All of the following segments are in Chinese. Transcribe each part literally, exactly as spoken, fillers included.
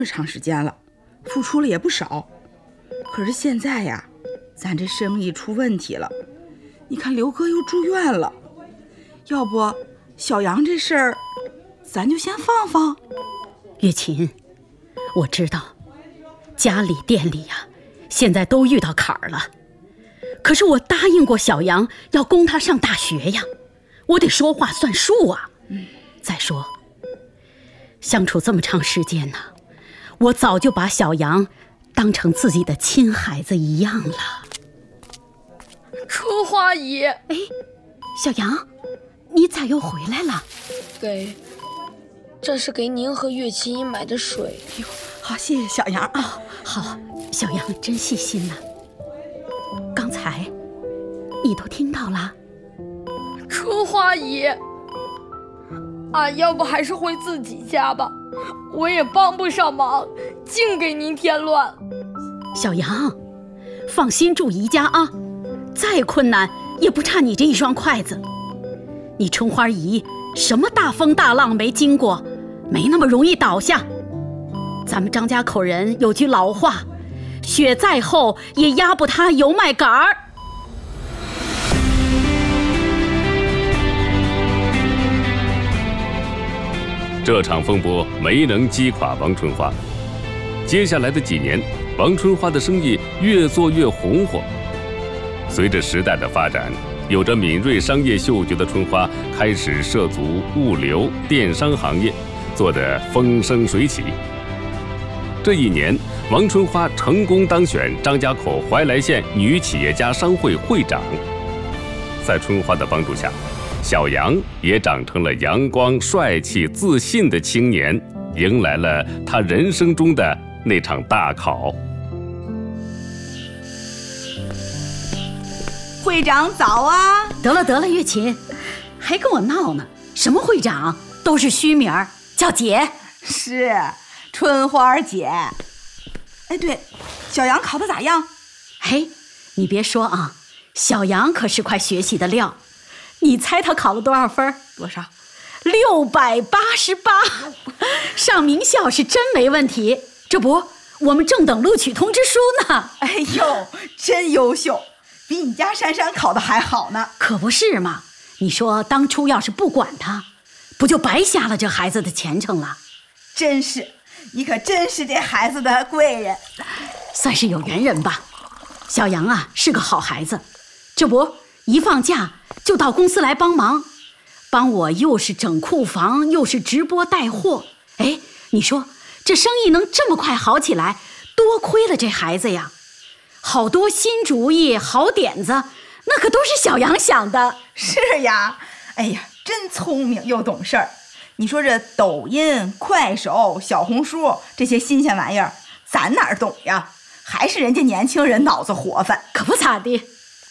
这么长时间了，付出了也不少。可是现在呀，咱这生意出问题了。你看刘哥又住院了，要不小杨这事儿，咱就先放放。 月琴，我知道家里店里呀、啊，现在都遇到坎儿了。可是我答应过小杨要供他上大学呀，我得说话算数啊。嗯，再说相处这么长时间呢，我早就把小杨当成自己的亲孩子一样了。 春花姨， 哎，小杨，你咋又回来了？ 给，这是给您和月琴姨买的水。 哟，好，谢谢小杨啊、 哦。好，小杨真细心呐、啊。刚才你都听到了？ 春花姨，俺要不还是回自己家吧，我也帮不上忙，净给您添乱。 小杨，放心住姨家啊，再困难也不差你这一双筷子。你春花姨什么大风大浪没经过，没那么容易倒下。咱们张家口人有句老话，雪再厚也压不塌油麦秆儿。 这场风波没能击垮王春花。接下来的几年，王春花的生意越做越红火。随着时代的发展，有着敏锐商业嗅觉的春花开始涉足物流、电商行业，做得风生水起。这一年，王春花成功当选张家口怀来县女企业家商会会长。在春花的帮助下，小杨也长成了阳光、帅气、自信的青年，迎来了他人生中的那场大考。 会长早啊！ 得了得了，月琴，还跟我闹呢？什么会长，都是虚名儿，叫姐。 是春花姐。哎，对，小杨考得咋样？ 嘿，你别说啊，小杨可是块学习的料。你猜他考了多少分？ 多少？ 六百八十八，上名校是真没问题。这不，我们正等录取通知书呢。 哎呦，真优秀，比你家珊珊考的还好呢。 可不是嘛？你说当初要是不管他，不就白瞎了这孩子的前程了？ 真是，你可真是这孩子的贵人， 算是有缘人吧。小杨啊，是个好孩子，这不一放假就到公司来帮忙，帮我又是整库房，又是直播带货。哎，你说这生意能这么快好起来，多亏了这孩子呀！好多新主意、好点子，那可都是小杨想的。 是呀，哎呀，真聪明又懂事儿。你说这抖音、快手、小红书这些新鲜玩意儿，咱哪儿懂呀？还是人家年轻人脑子活泛。 可不咋地。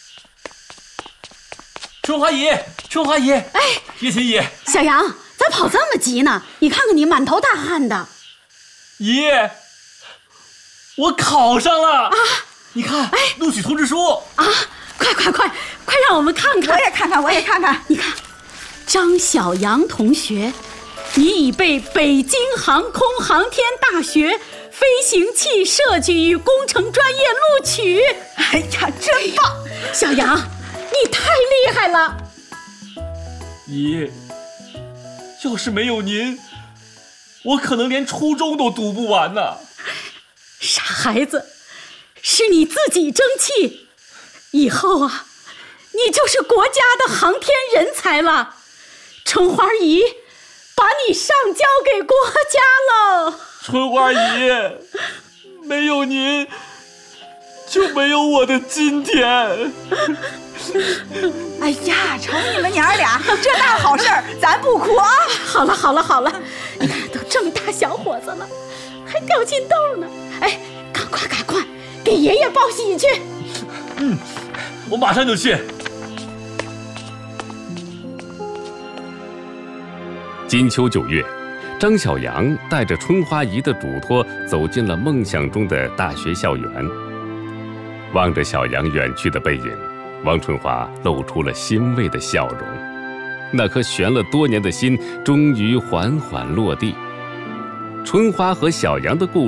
春花姨，春花姨，哎，月琴姨， 小杨，咋跑这么急呢？你看看你满头大汗的。 姨，我考上了啊！你看，哎，录取通知书啊！快快快快让我们看看！ 我也看看，我也看看。 你看，张小杨同学，你已被北京航空航天大学飞行器设计与工程专业录取。 哎呀，真棒！ 小杨，你太厉害了！ 姨，要是没有您，我可能连初中都读不完呢。 傻孩子，是你自己争气，以后啊，你就是国家的航天人才了。春花姨把你上交给国家了。 春花姨，没有您就没有我的今天。 哎呀，瞅你们娘俩这大好事儿，咱不哭啊！ 好了好了好了，你看都这么大小伙子了，还掉金豆呢。哎，赶快赶快给爷爷报喜去。 嗯，我马上就去。 金秋九月，张小杨带着春花姨的嘱托走进了梦想中的大学校园。望着小杨远去的背影，王春花露出了欣慰的笑容。那颗悬了多年的心终于缓缓落地。春花和小杨的故事